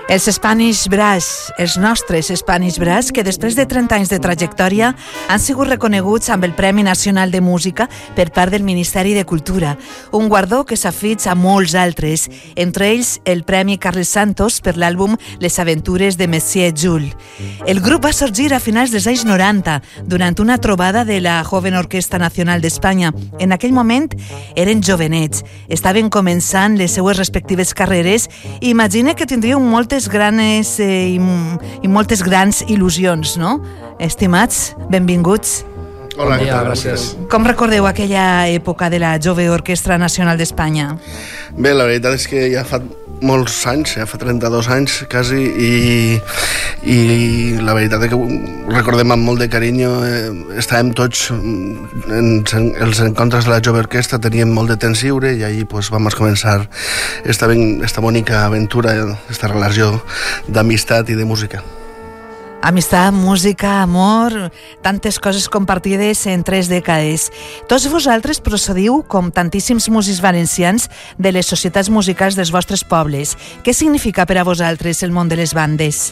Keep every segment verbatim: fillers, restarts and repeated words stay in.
Els Spanish Brass, els nostres Spanish Brass, que després de trenta anys de trajectòria han sigut reconeguts amb el Premi Nacional de Música per part del Ministeri de Cultura, un guardó que s'afitja a molts altres, entre ells el Premi Carles Santos per l'àlbum Les aventures de Monsieur Jules. El grup va sorgir a finals dels anys noranta, durant una trobada de la Joven Orquestra Nacional d'Espanya. En aquell moment eren jovenets, estaven començant les seues respectives carreres i imagine que tindríeu moltes granes eh, i, i moltes grans il·lusions, no? Estimats, benvinguts. Hola, bon dia, gràcies. Com recordeu aquella època de la Jove Orquestra Nacional d'Espanya? Bé, la veritat és que ja fa molts anys, ja fa trenta-dos anys quasi, i, i la veritat és que ho recordem amb molt de carinyo. Eh, estàvem tots en, en els encontres de la Jove Orquestra, teníem molt de temps lliure i ahir pues, vam començar esta, esta bonica aventura, esta relació d'amistat i de música. Amistat, música, amor, tantes coses compartides en tres dècades. Tots vosaltres procediu, com tantíssims músics valencians, de les societats musicals dels vostres pobles. Què significa per a vosaltres el món de les bandes?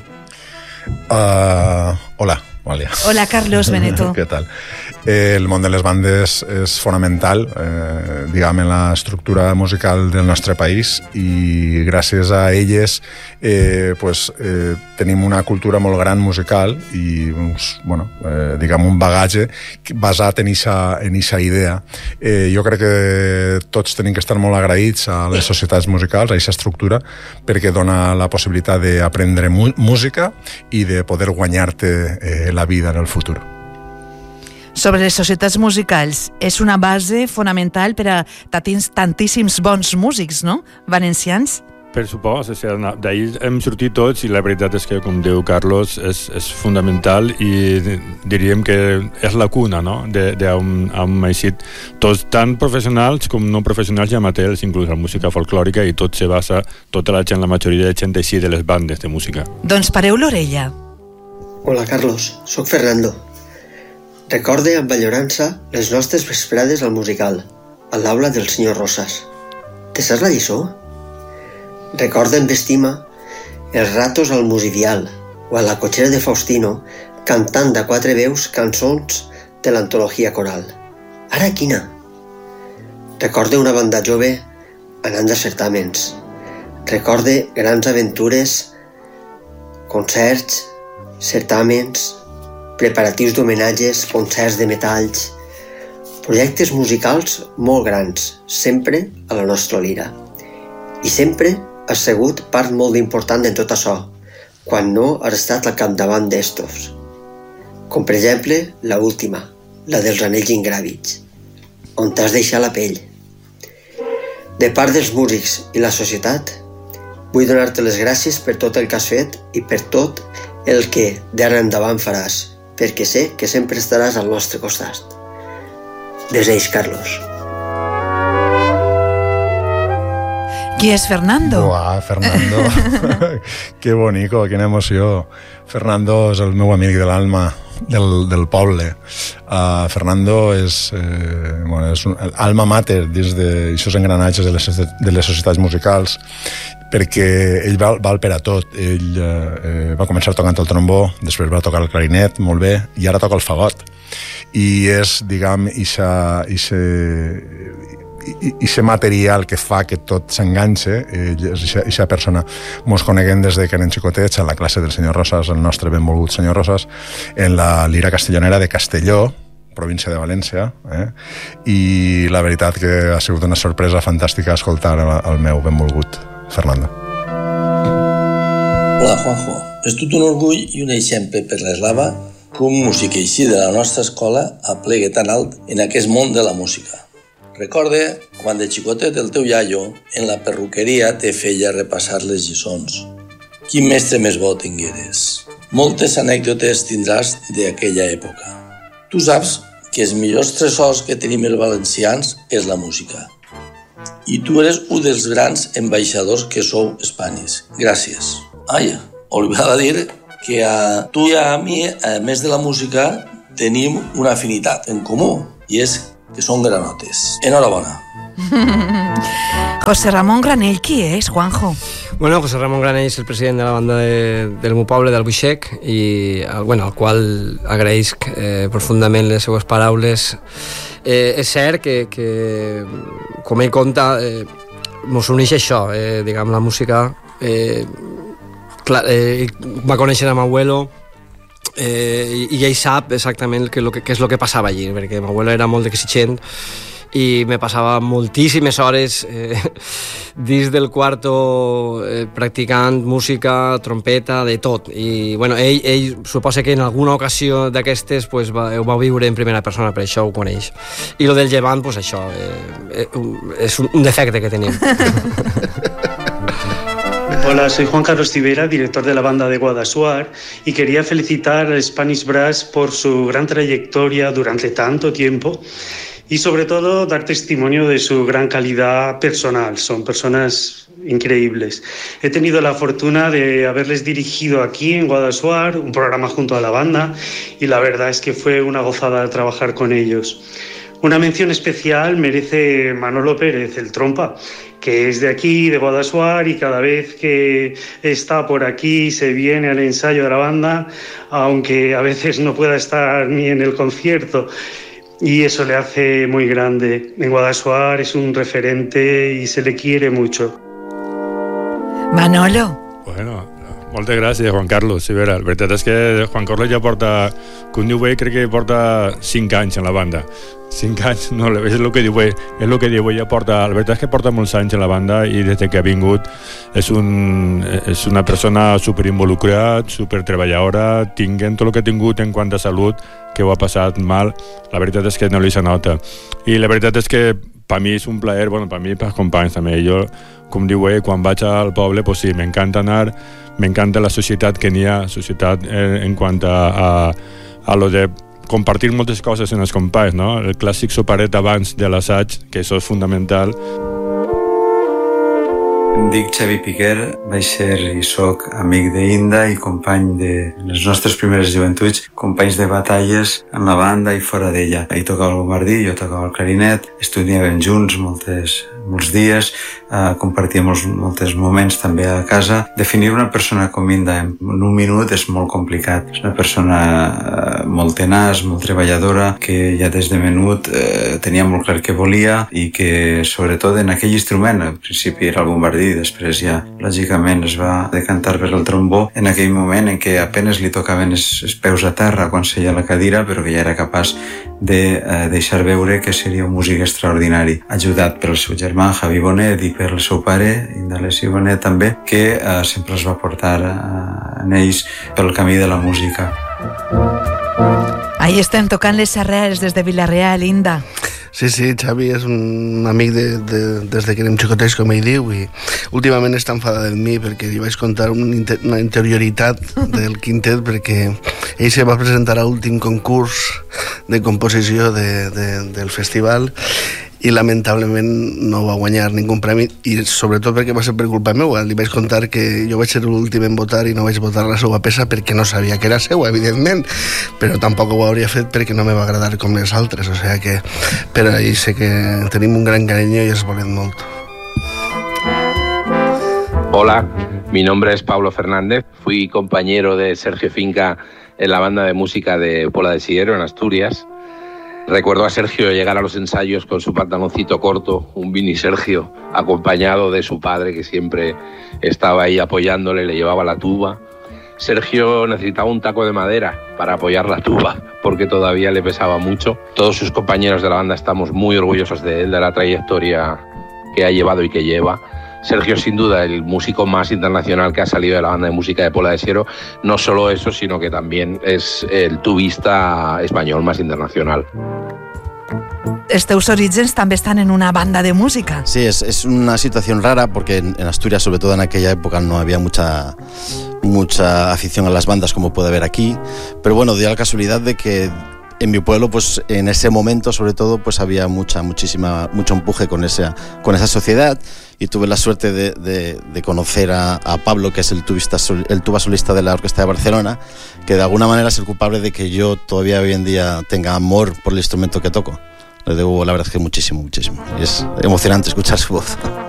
Uh, hola, Malia. Hola, Carlos Beneto. Què tal? Eh, el món de les bandes és fonamental, eh, diguem, en l'estructura musical del nostre país, i gràcies a elles eh, pues, eh, tenim una cultura molt gran musical i uns, bueno, eh, diguem, un bagatge basat en aquesta idea. Eh, jo crec que tots tenim que estar molt agraïts a les societats musicals, a aquesta estructura, perquè dona la possibilitat d'aprendre música i de poder guanyar-te eh, la vida en el futur. Sobre les societats musicals, és una base fonamental per a tantíssims bons músics, no?, valencians? Per supost, o sigui, d'ahir hem sortit tots i la veritat és que, com diu Carlos, és, és fundamental i diríem que és la cuna, no?, d'on hem eixit tots, tant professionals com no professionals i amateurs, inclús la música folclòrica, i tot se basa, tota la gent, la majoria de gent així de les bandes de música. Doncs pareu l'orella. Hola, Carlos, soc Fernando. Recorde amb enyorança les nostres vesprades al musical, a l'aula del senyor Rosas. Te saps la lliçó? Recorde amb estima els ratos al musidial o a la cotxera de Faustino cantant de quatre veus cançons de l'antologia coral. Ara quina? Recorde una banda jove anant a certàmens. Recorde grans aventures, concerts, certàmens, preparatius d'homenatges, concerts de metalls, projectes musicals molt grans, sempre a la nostra lira. I sempre has sigut part molt important en tot això, quan no has estat al capdavant d'estos. Com per exemple, la última, la dels anells ingràvids, on t'has deixat la pell. De part dels músics i la societat, vull donar-te les gràcies per tot el que has fet i per tot el que d'ara endavant faràs, perquè sé que sempre estaràs al nostre costat. Deseix, Carlos. Qui és Fernando? Uah, Fernando. Que bonico, quina emoció. Fernando és el meu amic de l'alma, del, del poble. Uh, Fernando és, eh, bueno, és un, alma mater dins d'aixòs engranatges de les, de les societats musicals, perquè ell val, val per a tot. Ell eh, va començar tocant el trombó, després va tocar el clarinet, molt bé, i ara toca el fagot. I és, diguem, ixa, ixa, ixa material que fa que tot s'enganxe. Ell és ixa persona. Mos coneguem des de que eren xicotets, a la classe del senyor Rosas, el nostre benvolgut senyor Rosas, en la lira castellonera de Castelló, província de València, eh? I la veritat que ha sigut una sorpresa fantàstica escoltar el meu benvolgut Fernando. Hola, Juanjo. És tot un orgull i un exemple per l'eslava que un músic així de la nostra escola aplegue tan alt en aquest món de la música. Recorde quan de xicotet el teu iaio en la perruqueria te feia repassar les lliçons. Quin mestre més bo tingueres. Moltes anècdotes tindràs d'aquella època. Tu saps que els millors tresors que tenim els valencians és la música. I tu eres un dels grans ambaixadors que sou espanys. Gràcies. Ai, oblidava dir que a tu i a mi, a més de la música, tenim una afinitat en comú, i és que són granotes. Enhorabona. José Ramón Granell, qui és, Juanjo? Bueno, José Ramon Granell és el president de la banda de, del meu poble, d'Albuixec, i bueno, al qual agraïsc eh, profundament les seues paraules. Eh, és cert que, que com ell conta, eh, mos uneix això, eh, diguem, la música. Eh, clar, eh, va conèixer a m'abuelo, eh, i ell sap exactament què és el que passava allí, perquè m'abuelo era molt exigent i me passava moltíssimes hores eh, dins del quarto eh, practicant música, trompeta, de tot. I bueno, ell, ell suposa que en alguna ocasió d'aquestes pues, va, ho va viure en primera persona, per això ho coneix. I lo del llevant, pues això, eh, eh, és un defecte que tenim. Hola, soy Juan Carlos Civera, director de la banda de Guadassuar, y quería felicitar al Spanish Brass por su gran trayectoria durante tanto tiempo y sobre todo dar testimonio de su gran calidad personal. Son personas increíbles. He tenido la fortuna de haberles dirigido aquí en Guadassuar un programa junto a la banda y la verdad es que fue una gozada trabajar con ellos. Una mención especial merece Manolo Pérez, el trompa, que es de aquí, de Guadassuar, y cada vez que está por aquí se viene al ensayo de la banda, aunque a veces no pueda estar ni en el concierto. Y eso le hace muy grande. En Guadassuar es un referente y se le quiere mucho. Manolo. Bueno, moltes gràcies, Juan Carlos Civera. La veritat és que Juan Carlos ja porta, com diu ell, crec que porta cinc anys en la banda. cinc anys, no, és el que diu ell, és el que diu ell, ja porta, la veritat és que porta molts anys en la banda i des que ha vingut és, un, és una persona superinvolucrada, supertreballadora, tinguent tot el que ha tingut en quant a salut, que ho ha passat mal, la veritat és que no li se nota. I la veritat és que per mi és un plaer, bueno, per mi i pels companys també. Jo, com diu ell, quan vaig al poble, pues sí, m'encanta anar, m'encanta la societat que n'hi ha, societat en, en quant a, a, a lo de compartir moltes coses amb els companys, no? El clàssic soparet abans de l'assaig, que això és fundamental. Em dic Xavi Piquer, vaig ser i soc amic d'Inda i company de les nostres primeres joventuts, companys de batalles en la banda i fora d'ella. Ell tocava el bombardí, jo tocava el clarinet, estudiàvem junts moltes, molts dies, eh, compartíem molts, molts moments també a casa. Definir una persona com Inda en un minut és molt complicat. És una persona eh, molt tenaç, molt treballadora, que ja des de menut eh, tenia molt clar què volia i que sobretot en aquell instrument, al principi era el bombardí, després ja lògicament es va decantar per el trombó en aquell moment en què apenes li tocaven els, els peus a terra quan seia a la cadira, però que ja era capaç de eh, deixar veure que seria un músic extraordinari, ajudat pel seu germà Javi Bonet i per el seu pare Indalessi Bonet també, que eh, sempre els va portar eh, en ells pel camí de la música. Ahí estem tocant les arrels des de Vila-real, Inda. Sí, sí, Xavi és un amic de, de, des de que érem xicotets, com ell diu, i últimament està enfadat amb mi perquè li vaig contar una, inter, una interioritat del quintet, perquè ell se va presentar a l'últim concurs de composició de, de, del festival i lamentablement no va guanyar ningú premi, i sobretot perquè va ser per culpa meva. Li vaig contar que jo vaig ser l'últim en votar i no vaig votar la seva peça perquè no sabia que era seva, evidentment, però tampoc ho hauria fet perquè no me va agradar com les altres, o sigui que però ahí sé que tenim un gran carinyo i es volem molt. Hola, mi nombre es Pablo Fernández, fui compañero de Sergio Finca en la banda de música de Pola de Siero, en Asturias. Recuerdo a Sergio llegar a los ensayos con su pantaloncito corto, un mini Sergio, acompañado de su padre que siempre estaba ahí apoyándole, le llevaba la tuba. Sergio necesitaba un taco de madera para apoyar la tuba porque todavía le pesaba mucho. Todos sus compañeros de la banda estamos muy orgullosos de él, de la trayectoria que ha llevado y que lleva. Sergio, sin duda, el músico más internacional que ha salido de la banda de música de Pola de Siero. No solo eso, sino que también es el tubista español más internacional. Els teus orígens també estan en una banda de música. Sí, es, es una situación rara porque en, en Asturias, sobre todo en aquella época, no había mucha, mucha afición a las bandas como puede haber aquí. Pero bueno, dio la casualidad de que en mi pueblo, pues en ese momento, sobre todo, pues había mucha, muchísima, mucho empuje con esa, con esa sociedad, y tuve la suerte de, de, de conocer a, a Pablo, que es el tubista, el tuba solista de la Orquesta de Barcelona, que de alguna manera es el culpable de que yo todavía hoy en día tenga amor por el instrumento que toco. Le debo, la verdad, es que muchísimo, muchísimo. Y es emocionante escuchar su voz.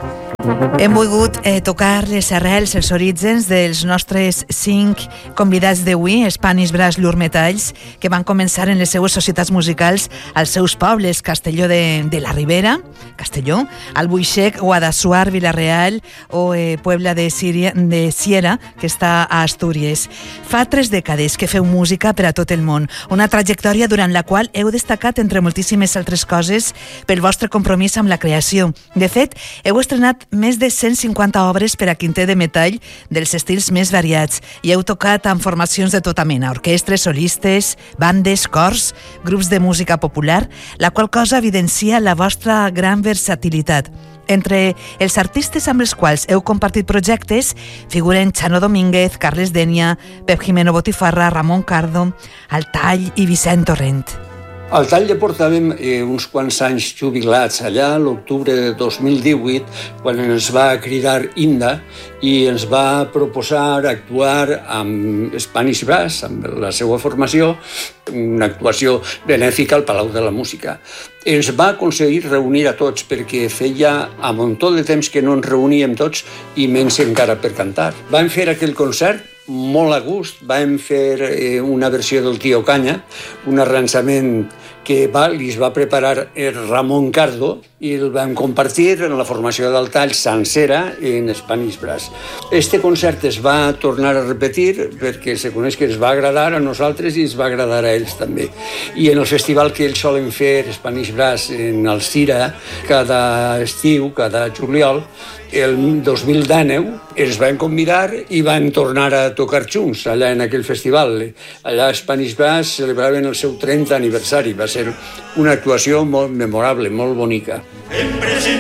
Hem volgut eh, tocar les arrels, els orígens dels nostres cinc convidats d'avui, Spanish Brass Llur Metalls, que van començar en les seues societats musicals als seus pobles, Castelló de, de la Ribera, Castelló, Albuixec, Guadassuar, Vilareal o eh, Puebla de, Síria, de Siera, que està a Astúries. Fa tres dècades que feu música per a tot el món, una trajectòria durant la qual heu destacat, entre moltíssimes altres coses, pel vostre compromís amb la creació. De fet, heu estrenat més de cent cinquanta obres per a quinter de metall dels estils més variats i heu tocat amb formacions de tota mena, orquestres, solistes, bandes, cors, grups de música popular, la qual cosa evidencia la vostra gran versatilitat. Entre els artistes amb els quals heu compartit projectes figuren Chano Domínguez, Carles Denia, Pep Jimeno Botifarra, Ramon Cardo, Altall i Vicent Torrent. Al Tall ja portàvem eh, uns quants anys jubilats allà, l'octubre de dos mil divuit, quan ens va cridar Inda i ens va proposar actuar amb Spanish Brass, amb la seva formació, una actuació benèfica al Palau de la Música. Ens va aconseguir reunir a tots perquè feia a muntó de temps que no ens reuníem tots i menys encara per cantar. Vam fer aquell concert molt a gust, vam fer eh, una versió del Tio Canya, un arranjament que va, li va preparar el Ramon Cardo i el vam compartir en la formació del Tall sencera en Spanish Brass. Este concert es va tornar a repetir perquè se coneix que ens va agradar a nosaltres i ens va agradar a ells també. I en el festival que ells solen fer, Spanish Brass, en Alzira, cada estiu, cada juliol, el dos mil dinou ens van convidar i van tornar a tocar junts allà en aquell festival. Allà a Spanish Brass celebraven el seu trenta aniversari. Va ser una actuació molt memorable, molt bonica.